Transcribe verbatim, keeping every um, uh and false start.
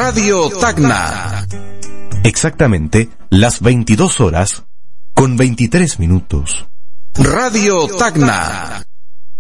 Radio Tacna. Exactamente las veintidós horas con veintitrés minutos. Radio Tacna.